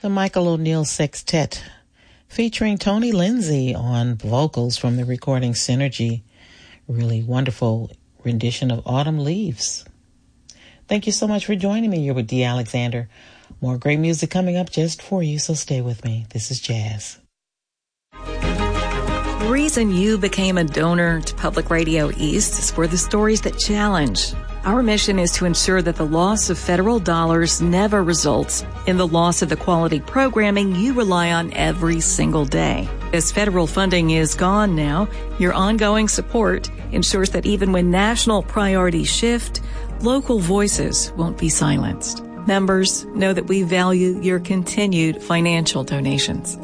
The Michael O'Neill Sextet, featuring Tony Lindsay on vocals from the recording Synergy. Really wonderful rendition of Autumn Leaves. Thank you so much for joining me. You're with Dee Alexander. More great music coming up just for you, so stay with me. This is Jazz. The reason you became a donor to Public Radio East is for the stories that challenge. Our mission is to ensure that the loss of federal dollars never results in the loss of the quality programming you rely on every single day. As federal funding is gone now, your ongoing support ensures that even when national priorities shift, local voices won't be silenced. Members, know that we value your continued financial donations.